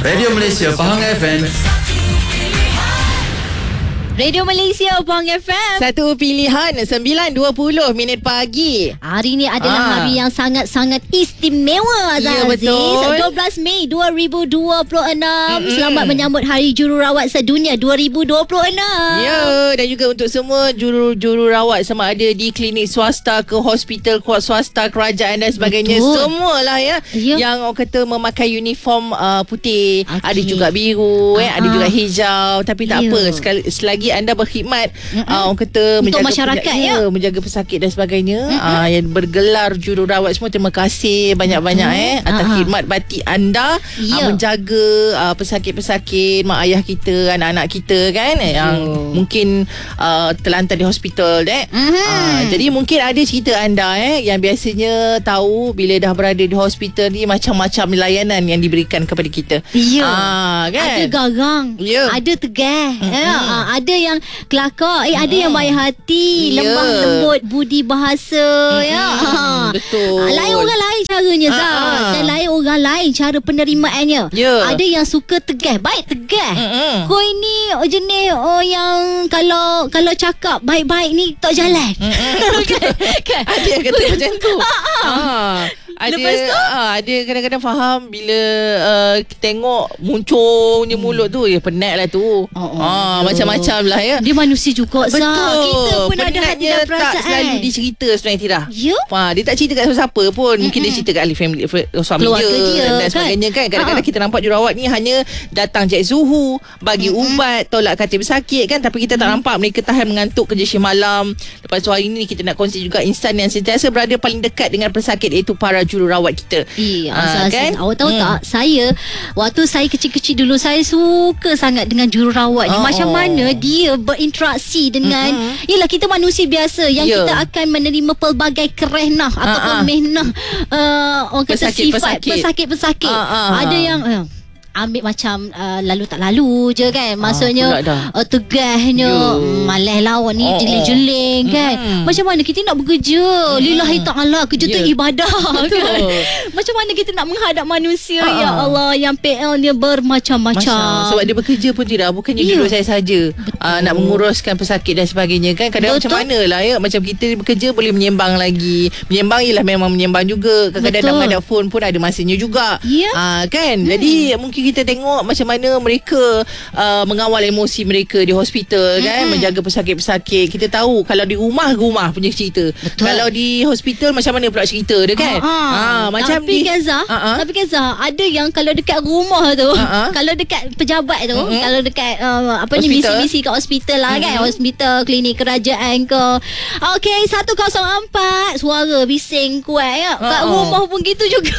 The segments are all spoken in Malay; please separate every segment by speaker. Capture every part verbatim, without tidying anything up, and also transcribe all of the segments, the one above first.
Speaker 1: Radio Malaysia Pahang F M.
Speaker 2: Radio Malaysia Pahang F M.
Speaker 3: Satu pilihan sembilan dua puluh minit pagi.
Speaker 2: Hari ni adalah
Speaker 3: Ah.
Speaker 2: hari yang sangat-sangat istimewa, Azal
Speaker 3: Ya,
Speaker 2: Aziz.
Speaker 3: betul.
Speaker 2: dua belas Mei dua ribu dua puluh enam.
Speaker 3: Mm-mm.
Speaker 2: Selamat menyambut Hari Jururawat Sedunia dua ribu dua puluh enam.
Speaker 3: Ya, dan juga untuk semua juru-jururawat sama ada di klinik swasta ke hospital swasta kerajaan dan sebagainya.
Speaker 2: Betul.
Speaker 3: Semualah ya,
Speaker 2: Ya.
Speaker 3: yang orang kata memakai uniform uh, putih,
Speaker 2: Okey.
Speaker 3: ada juga biru, eh, ada
Speaker 2: Ah.
Speaker 3: juga hijau, tapi tak
Speaker 2: Ya.
Speaker 3: apa, sekali selagi anda berkhidmat uh, orang kata
Speaker 2: Untuk
Speaker 3: menjaga
Speaker 2: masyarakat,
Speaker 3: penja-
Speaker 2: ya.
Speaker 3: menjaga pesakit dan sebagainya, uh, yang bergelar jururawat semua, terima kasih banyak-banyak eh atas
Speaker 2: Ah.
Speaker 3: khidmat bakti anda
Speaker 2: Ya.
Speaker 3: uh, menjaga uh, pesakit-pesakit, mak ayah kita, anak-anak kita kan, eh, yang mungkin uh, terlantar di hospital dek.
Speaker 2: Mhm.
Speaker 3: Uh, jadi mungkin ada cerita anda eh yang biasanya tahu bila dah berada di hospital ni macam-macam layanan yang diberikan kepada kita.
Speaker 2: Ya.
Speaker 3: Ah, kan?
Speaker 2: Ada garang,
Speaker 3: Ya.
Speaker 2: ada tegah, ya. Ah, ada yang kelakar, eh, ada yang baik hati,
Speaker 3: Ya.
Speaker 2: lemah lembut, budi bahasa, ya. Ah.
Speaker 3: Betul.
Speaker 2: Ah, lain orang lain caranya, Zah.
Speaker 3: Ah, ah.
Speaker 2: Dan lain orang lain cara penerimaannya.
Speaker 3: Ya.
Speaker 2: Ada yang suka tegah, baik tegah.
Speaker 3: Mm-mm.
Speaker 2: Kau ini oh, jenis oh yang kalau kalau cakap baik-baik ni tak jalan. kan? Kan?
Speaker 3: Ada yang kata macam tu. Ah, ada
Speaker 2: Lepas tu?
Speaker 3: ah, ada kadang-kadang faham bila uh, tengok muncungnya mulut tu, ya penat lah tu.
Speaker 2: Oh, oh.
Speaker 3: Ah, macam-macam lah ya.
Speaker 2: Dia manusia juga, Zah.
Speaker 3: Betul.
Speaker 2: Kita pun ada hati
Speaker 3: Penatnya
Speaker 2: dan perasaan.
Speaker 3: tak selalu dicerita sebenarnya, Tira.
Speaker 2: Ya.
Speaker 3: Ha, dia tak cerita kat siapa-siapa pun. Mungkin dia cerita kat ahli family, suami
Speaker 2: Keluarga
Speaker 3: dia,
Speaker 2: dia,
Speaker 3: dan
Speaker 2: kan?
Speaker 3: sebagainya kan. Kadang-kadang
Speaker 2: Ha.
Speaker 3: kita nampak jururawat ni hanya datang cek suhu, bagi ubat, tolak katil pesakit kan. Tapi kita tak nampak mereka tahan mengantuk kerja shift malam. Lepas tu hari ni kita nak kongsi juga insan yang sentiasa berada paling dekat dengan pesakit, iaitu para jururawat kita.
Speaker 2: Iya,
Speaker 3: Ah,
Speaker 2: Azaz,
Speaker 3: kan?
Speaker 2: awak tahu
Speaker 3: Hmm.
Speaker 2: tak, saya waktu saya kecil-kecil dulu, saya suka sangat dengan jururawat ni.
Speaker 3: Oh,
Speaker 2: Macam
Speaker 3: oh.
Speaker 2: mana dia berinteraksi dengan,
Speaker 3: Mm-mm.
Speaker 2: yelah, kita manusia biasa yang
Speaker 3: Ya.
Speaker 2: kita akan menerima pelbagai kerenah ataupun
Speaker 3: ah.
Speaker 2: mehnah, uh, orang kata sifat
Speaker 3: Pesakit-pesakit.
Speaker 2: pesakit-pesakit.
Speaker 3: Ah, ah.
Speaker 2: Ada yang uh, ambil macam uh, lalu tak lalu je kan.
Speaker 3: pula
Speaker 2: Maksudnya
Speaker 3: dah.
Speaker 2: uh, tegahnya,
Speaker 3: Yo.
Speaker 2: mm, malas lawan ni,
Speaker 3: Oh, oh.
Speaker 2: jeling-jeling kan.
Speaker 3: Mm.
Speaker 2: Macam mana kita nak bekerja, lillahi ta'ala, kerja tu
Speaker 3: Ya.
Speaker 2: ibadah
Speaker 3: Betul.
Speaker 2: kan. Macam mana kita nak menghadap manusia,
Speaker 3: Ah.
Speaker 2: ya Allah, yang P L dia bermacam-macam.
Speaker 3: Macam, sebab dia bekerja pun tidak, bukannya
Speaker 2: Ya.
Speaker 3: duduk saya saja uh, nak menguruskan pesakit dan sebagainya kan. Kadang
Speaker 2: Betul.
Speaker 3: macam mana lah ya, macam kita bekerja boleh menyembang lagi. Menyembang ialah memang menyembang juga. Kadang-kadang
Speaker 2: Betul.
Speaker 3: nak menghadap phone pun ada masanya juga.
Speaker 2: Ya.
Speaker 3: uh, kan. Hmm. Jadi mungkin kita tengok macam mana mereka uh, mengawal emosi mereka di hospital kan,
Speaker 2: Mm-mm.
Speaker 3: menjaga pesakit-pesakit. Kita tahu kalau di rumah, rumah punya cerita.
Speaker 2: Betul.
Speaker 3: Kalau di hospital macam mana pula cerita dia kan.
Speaker 2: Ah, ah.
Speaker 3: Ah, macam
Speaker 2: tapi
Speaker 3: di
Speaker 2: kan Zah,
Speaker 3: Ah, ah.
Speaker 2: tapi kan Zah, ada yang kalau dekat rumah tu,
Speaker 3: Ah, ah.
Speaker 2: kalau dekat pejabat tu,
Speaker 3: Mm-mm.
Speaker 2: kalau dekat uh, apa ni,
Speaker 3: Hospital.
Speaker 2: misi-misi kat hospital lah kan,
Speaker 3: Mm-mm.
Speaker 2: hospital, klinik kerajaan ke. Okey, satu kosong empat, suara bising kuat ya. Kat
Speaker 3: Ah, ah.
Speaker 2: rumah pun gitu juga.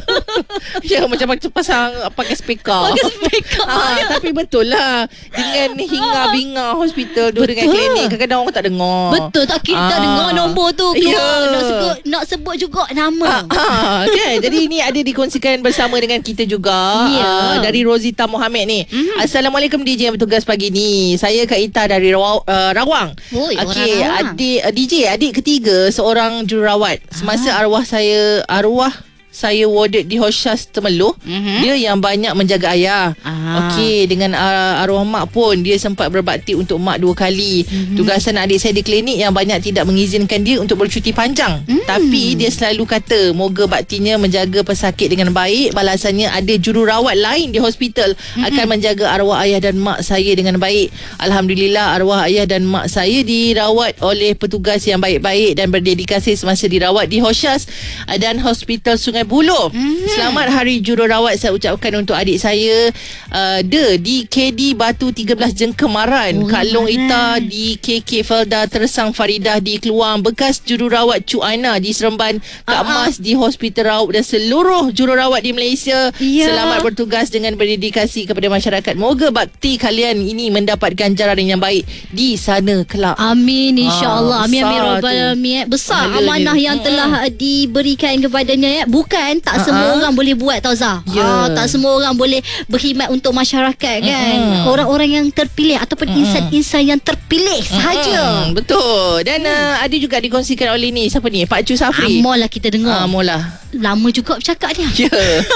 Speaker 3: Ya, macam macam pasang pakai speaker.
Speaker 2: Pakai speaker,
Speaker 3: Ah,
Speaker 2: ya.
Speaker 3: tapi betul lah, dengan hingar-bingar hospital tu, dengan
Speaker 2: Betul.
Speaker 3: klinik, kadang-kadang orang tak dengar.
Speaker 2: Betul, tak kita
Speaker 3: Ah.
Speaker 2: dengar nombor tu keluar.
Speaker 3: Ya.
Speaker 2: Nak sebut, nak sebut juga nama.
Speaker 3: Ah, kan? Jadi ini ada dikongsikan bersama dengan kita juga,
Speaker 2: Ya.
Speaker 3: ah, dari Rozita Mohamed ni.
Speaker 2: Mhm.
Speaker 3: Assalamualaikum D J yang bertugas pagi ni. Saya Kak Ita dari Raw, uh, Rawang.
Speaker 2: Oi,
Speaker 3: Okey,
Speaker 2: orang Rawang.
Speaker 3: adik uh, D J adik ketiga seorang jururawat. Semasa arwah saya arwah saya warded di Hoshas Temeloh,
Speaker 2: Mhm.
Speaker 3: dia yang banyak menjaga ayah.
Speaker 2: Ah.
Speaker 3: Okey, dengan uh, arwah mak pun dia sempat berbakti untuk mak dua kali. Mm-hmm. Tugasan adik saya di klinik yang banyak tidak mengizinkan dia untuk bercuti panjang. Mm. Tapi dia selalu kata moga baktinya menjaga pesakit dengan baik. Balasannya ada jururawat lain di hospital mm-hmm. akan menjaga arwah ayah dan mak saya dengan baik. Alhamdulillah, arwah ayah dan mak saya dirawat oleh petugas yang baik-baik dan berdedikasi semasa dirawat di Hoshas dan Hospital Sungai Buloh. Mm-hmm. Selamat Hari Jururawat saya ucapkan untuk adik saya uh, De di K D Batu tiga belas Jengkemaran,
Speaker 2: Oh,
Speaker 3: Kak Long
Speaker 2: mana?
Speaker 3: Ita di K K Felda Tersang, Faridah di Keluang, bekas jururawat Cuk Aina di Seremban, Kak
Speaker 2: Uh-uh.
Speaker 3: Mas di Hospital Raub dan seluruh jururawat di Malaysia.
Speaker 2: Ya.
Speaker 3: Selamat bertugas dengan berdedikasi kepada masyarakat. Moga bakti kalian ini mendapat ganjaran yang baik di sana kelak.
Speaker 2: Amin, insya-Allah.
Speaker 3: Ah,
Speaker 2: Amin, amin,
Speaker 3: besar
Speaker 2: rabbal
Speaker 3: tu.
Speaker 2: alamin. Besar
Speaker 3: Pahala
Speaker 2: amanah
Speaker 3: dia.
Speaker 2: yang
Speaker 3: Mm-mm.
Speaker 2: telah uh, diberikan kepadanya ya. Bukan kan tak
Speaker 3: Uh-uh.
Speaker 2: semua orang boleh buat tau Zah.
Speaker 3: Ya.
Speaker 2: Ah, tak semua orang boleh berkhidmat untuk masyarakat kan.
Speaker 3: Mm-mm.
Speaker 2: Orang-orang yang terpilih ataupun
Speaker 3: Mm-mm.
Speaker 2: insan-insan yang terpilih sahaja.
Speaker 3: Hmm, betul. Dan uh, ada juga dikongsikan oleh ni siapa ni? Pak Cu Safri.
Speaker 2: Amolah kita dengar.
Speaker 3: Ah, mola.
Speaker 2: Lama juga bercakap dia.
Speaker 3: Ya.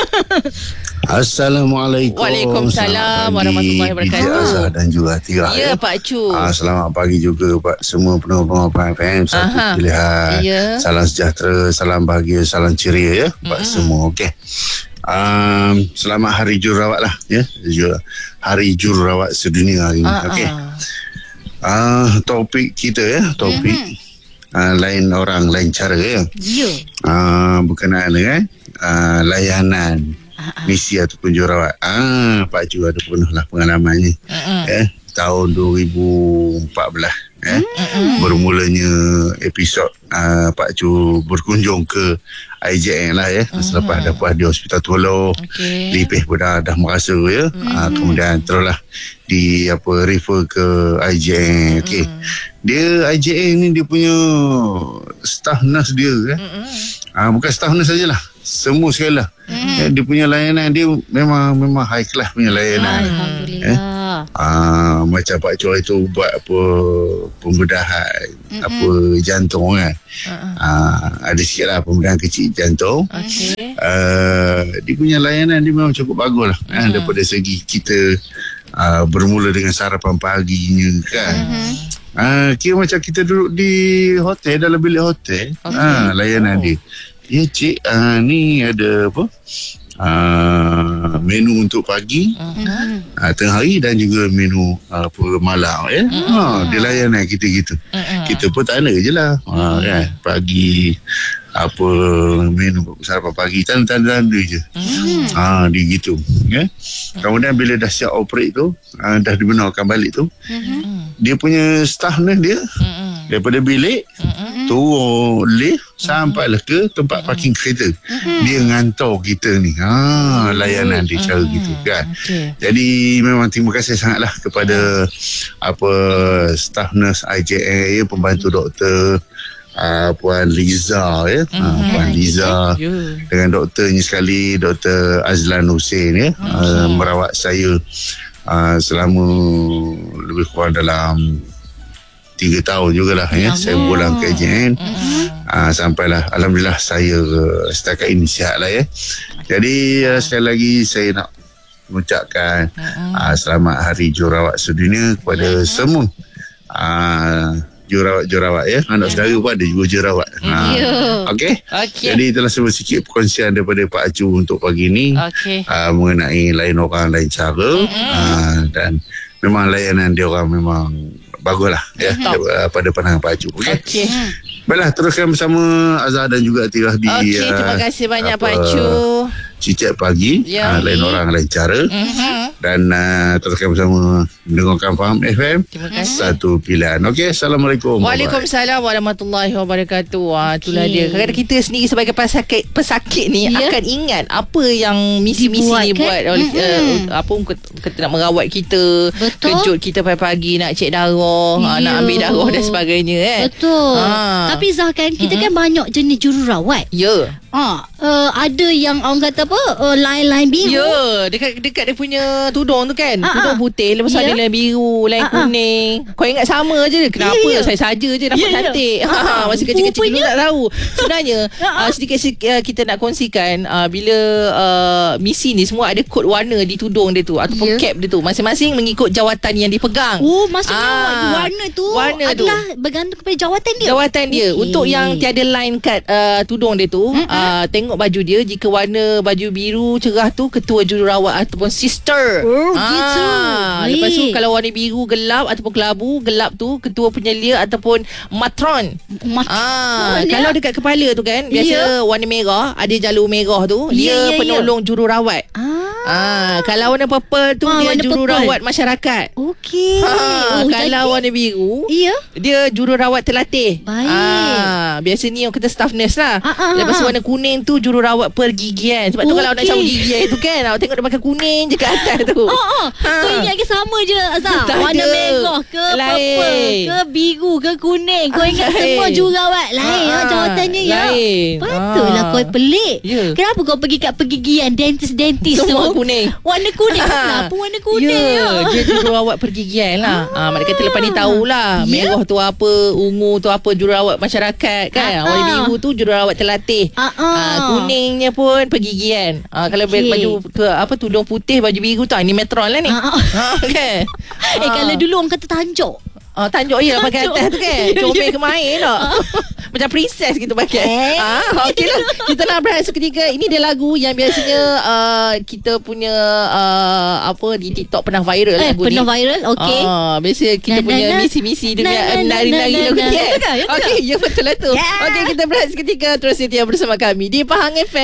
Speaker 1: Assalamualaikum.
Speaker 3: Waalaikumsalam warahmatullahi wabarakatuh.
Speaker 1: D J Azhar dan juga Tira.
Speaker 3: Ya, Pak Cu.
Speaker 1: Ah, selamat pagi juga Pak semua pendengar Prime F M. Satu
Speaker 3: Aha.
Speaker 1: pilihan.
Speaker 3: Ya.
Speaker 1: Salam sejahtera, salam bahagia, salam ceria ya Pak semua. Okey. Um, selamat Hari Jururawat lah ya. Ju- Hari Jururawat sedunia hari ini.
Speaker 3: Ah,
Speaker 1: Okey.
Speaker 3: ah.
Speaker 1: Ah, topik kita ya, topik ah, lain orang, lain cara ya.
Speaker 2: Ya.
Speaker 1: Ah, berkenaan dengan ah, layanan misi ataupun jururawat. Ah, Pak Cu ada pernah lah pengalamannya.
Speaker 3: Mm-mm.
Speaker 1: Eh, tahun dua ribu empat belas eh, bermulanya episod uh, Pak Cu berkunjung ke I J N lah ya. Selepas dapat di Hospital Tolo,
Speaker 3: Okey.
Speaker 1: Lipih pun dah, dah merasa ya. Uh, kemudian teruslah di apa refer ke I J N. Okey. Dia I J N ni dia punya staff nurse dia eh. Ah, bukan staff nurse sajalah. Semua sekali lah. Eh, dia punya layanan dia memang memang high class punya layanan.
Speaker 2: Alhamdulillah.
Speaker 1: Ah, macam Pak Choi tu buat apa pembedahan mm-hmm. apa jantung kan.
Speaker 3: Uh-uh.
Speaker 1: Ah, ada sikit lah pembedahan kecil jantung.
Speaker 3: Okey.
Speaker 1: Ah, dia punya layanan dia memang cukup bagus lah. Mm-hmm. Ah, daripada segi kita ah, bermula dengan sarapan paginya kan. Mm-hmm. Ah, kira macam kita duduk di hotel, dalam bilik hotel.
Speaker 3: Okay.
Speaker 1: Ah, layanan
Speaker 3: Oh.
Speaker 1: dia. Ya cik, ah, ni ada apa? Uh, menu untuk pagi,
Speaker 3: Uh-huh.
Speaker 1: uh, tengah hari dan juga menu uh, apa malam ya.
Speaker 3: Mm-hmm.
Speaker 1: Ha, dia layanan kita gitu.
Speaker 3: Mm-hmm.
Speaker 1: Kita pun tak ada je lah. Ha, kan? Pagi apa menu sarapan pagi tanda-tanda je.
Speaker 3: Mm-hmm.
Speaker 1: Ha, dia gitu. Ya. Kemudian bila dah siap operate tu, uh, dah dibenarkan balik tu,
Speaker 3: Mm-hmm.
Speaker 1: dia punya staff ni dia
Speaker 3: Mm-hmm.
Speaker 1: daripada bilik
Speaker 3: Mm-hmm.
Speaker 1: turun lift sampailah ke tempat parking kereta. Dia ngantar kita ni. Ha, layanan dia cara gitu kan.
Speaker 3: Okey.
Speaker 1: Jadi memang terima kasih sangatlah kepada apa staff nurse I J N ya, pembantu doktor uh, Puan Liza ya. Uh, Puan Liza
Speaker 3: Ya.
Speaker 1: dengan doktornya sekali, Doktor Azlan Hussein ya, uh, merawat saya uh, selama lebih kurang dalam tiga tahun jugalah ya. Saya pulang ke I J N. Uh, sampailah alhamdulillah saya uh, setakat ini sihat lah ya. Jadi uh, sekali lagi saya nak mengucapkan uh, selamat Hari Jururawat Sedunia kepada semua uh, jururawat-jururawat ya. Anak saudara pun ada juga jururawat. Uh,
Speaker 2: Ya.
Speaker 1: Okey.
Speaker 3: Okey.
Speaker 1: Jadi itulah semua sikit perkongsian daripada Pak Acu untuk pagi ni.
Speaker 3: Okey.
Speaker 1: Uh, mengenai lain orang lain cara uh, dan memang layanan dia orang memang baguslah ya
Speaker 3: Top.
Speaker 1: uh, pada pandangan Pak Acu. Okey.
Speaker 3: Okey.
Speaker 1: Baiklah, teruskan bersama Azhar dan juga Tirah di
Speaker 3: Okey,
Speaker 1: uh,
Speaker 3: terima kasih banyak
Speaker 1: apa,
Speaker 3: Pak Cu.
Speaker 1: Cicak pagi,
Speaker 3: Ya.
Speaker 1: uh, lain orang lain cara.
Speaker 3: Mhm.
Speaker 1: Dan uh, teruskan bersama dengarkan Faham F M.
Speaker 3: Terima kasih.
Speaker 1: Satu pilihan. Okey, Assalamualaikum.
Speaker 3: Waalaikumsalam warahmatullahi wabarakatuh. Wah, itulah
Speaker 2: Okey.
Speaker 3: dia. Kadang-kadang kita sendiri sebagai pesakit pesakit ni
Speaker 2: Ya.
Speaker 3: akan ingat apa yang misi-misi
Speaker 2: Dibuat,
Speaker 3: ni
Speaker 2: kan?
Speaker 3: buat oleh
Speaker 2: Mm-mm.
Speaker 3: uh, apa kita nak merawat kita,
Speaker 2: Betul.
Speaker 3: kejut kita pagi-pagi nak cek darah,
Speaker 2: Ya.
Speaker 3: uh, nak ambil darah dan sebagainya kan.
Speaker 2: Betul.
Speaker 3: Ha.
Speaker 2: Tapi Zah kan kita kan banyak jenis jururawat.
Speaker 3: Ya.
Speaker 2: Ha, uh, ada yang orang kata apa? Uh, lain-lain biru.
Speaker 3: Ya, dekat dekat dia punya tudung tu kan.
Speaker 2: Ah,
Speaker 3: Tudung
Speaker 2: ah.
Speaker 3: putih, lepas tu
Speaker 2: Ya.
Speaker 3: ada lain biru, lain
Speaker 2: Ah, ah.
Speaker 3: kuning. Kau ingat sama je. Kenapa?
Speaker 2: Ya, ya.
Speaker 3: Saya saja je dapat
Speaker 2: Ya, ya.
Speaker 3: cantik.
Speaker 2: Ah,
Speaker 3: Ha,
Speaker 2: ah.
Speaker 3: masa kecil-kecil dulu
Speaker 2: Rupanya-
Speaker 3: tak tahu. Sebenarnya
Speaker 2: Ah, ah.
Speaker 3: uh, sedikit-sedikit uh, kita nak kongsikan uh, bila uh, misi ni semua ada kod warna di tudung dia tu ataupun
Speaker 2: Ya.
Speaker 3: cap dia tu. Masing-masing mengikut jawatan yang dipegang.
Speaker 2: Oh, maksudnya
Speaker 3: Ah,
Speaker 2: warna tu
Speaker 3: warna tu.
Speaker 2: adalah bergantung kepada jawatan dia.
Speaker 3: Jawatan dia.
Speaker 2: Okey.
Speaker 3: Untuk yang tiada line kat uh, tudung dia tu, uh, tengok baju dia. Jika warna baju biru cerah tu, ketua jururawat ataupun sister.
Speaker 2: Oh,
Speaker 3: Ah,
Speaker 2: gitu.
Speaker 3: Lepas tu
Speaker 2: Baik.
Speaker 3: kalau warna biru gelap ataupun kelabu gelap tu, ketua penyelia ataupun matron.
Speaker 2: Mat-
Speaker 3: Ah,
Speaker 2: Oh,
Speaker 3: kalau
Speaker 2: dia-
Speaker 3: dekat kepala tu kan, biasa
Speaker 2: Ya.
Speaker 3: warna merah, ada jalur merah tu,
Speaker 2: Ya,
Speaker 3: dia
Speaker 2: ya, ya.
Speaker 3: penolong jururawat.
Speaker 2: Ah.
Speaker 3: Ah, kalau warna purple tu
Speaker 2: Ah,
Speaker 3: dia
Speaker 2: warna
Speaker 3: jururawat
Speaker 2: purple.
Speaker 3: masyarakat.
Speaker 2: Okey.
Speaker 3: Ha,
Speaker 2: Oh,
Speaker 3: kalau
Speaker 2: jadi-
Speaker 3: warna biru,
Speaker 2: Ya.
Speaker 3: dia jururawat terlatih.
Speaker 2: Baik.
Speaker 3: Ah, biasa ni orang kata staff nurse lah.
Speaker 2: Ah, ah,
Speaker 3: Lepas
Speaker 2: ah.
Speaker 3: warna kuning tu jururawat pergigian. Sebab tu kalau awak nak
Speaker 2: Okey.
Speaker 3: cabut gigi tu kan, awak tengok dia pakai kuning je kat atas tu.
Speaker 2: Oh, oh. Kau ingat ke sama je Azhar?
Speaker 3: Tak
Speaker 2: Warna
Speaker 3: ada.
Speaker 2: merah ke
Speaker 3: Lain.
Speaker 2: purple ke biru ke kuning. Kau ingat
Speaker 3: Lain.
Speaker 2: semua jurawat. Lain
Speaker 3: Ah,
Speaker 2: ah, jawatannya ya.
Speaker 3: lain.
Speaker 2: Patutlah
Speaker 3: Ah.
Speaker 2: kau pelik.
Speaker 3: Ya.
Speaker 2: Kenapa kau pergi kat pergigian dentist-dentist
Speaker 3: Semua
Speaker 2: tu?
Speaker 3: kuning.
Speaker 2: Warna kuning. Kenapa warna kuning?
Speaker 3: Ya,
Speaker 2: ya?
Speaker 3: dia jururawat pergigian lah. Ah, mana kata lepas ni tahulah
Speaker 2: Ya.
Speaker 3: merah tu apa, ungu tu apa, jururawat masyarakat kan.
Speaker 2: Ah,
Speaker 3: Warna
Speaker 2: ah.
Speaker 3: biru tu jururawat terlatih.
Speaker 2: Ah, ah.
Speaker 3: Kuningnya pun pergigian. Ah, kalau
Speaker 2: Okey.
Speaker 3: baju ke apa tudung putih, baju biru tu ah, ni metron lah ni.
Speaker 2: Ah, ah.
Speaker 3: Ah, kan.
Speaker 2: Eh, kalau dulu orang kata tanjok.
Speaker 3: Ah, tanjuk je lah pakai
Speaker 2: Tanjuk.
Speaker 3: atas tu kan.
Speaker 2: Ya,
Speaker 3: Comel
Speaker 2: ya.
Speaker 3: ke main tak. Macam princess kita pakai.
Speaker 2: Eh.
Speaker 3: Ah, okey lah. Kita nak berehat seketika. Ini dia lagu yang biasanya uh, kita punya uh, apa di TikTok pernah viral
Speaker 2: Eh,
Speaker 3: lagu
Speaker 2: pernah
Speaker 3: ni.
Speaker 2: viral? Okey.
Speaker 3: Ah, biasa kita
Speaker 2: Na,
Speaker 3: punya
Speaker 2: na, na.
Speaker 3: misi-misi
Speaker 2: Na,
Speaker 3: dengan
Speaker 2: na, na,
Speaker 3: menari-nari
Speaker 2: na,
Speaker 3: lagu
Speaker 2: na,
Speaker 3: ni
Speaker 2: na.
Speaker 3: kan.
Speaker 2: Betul, betul.
Speaker 3: Okey, ya betul lah tu.
Speaker 2: Yeah.
Speaker 3: Okey, kita berehat seketika. Terus setia bersama kami di Pahang F M.